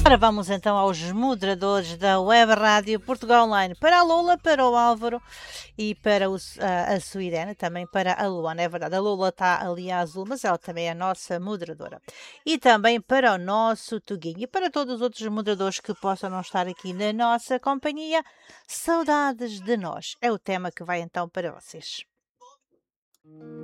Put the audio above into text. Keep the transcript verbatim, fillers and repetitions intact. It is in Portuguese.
Ora, vamos então aos moderadores da Web Rádio Portugal Online. Para a Lola, para o Álvaro e para o, a, a sua Irene, também para a Luana. É verdade, a Lola está ali a azul, mas ela também é a nossa moderadora. E também para o nosso Tuguinho. E para todos os outros moderadores que possam não estar aqui na nossa companhia, saudades de nós. É o tema que vai então para vocês.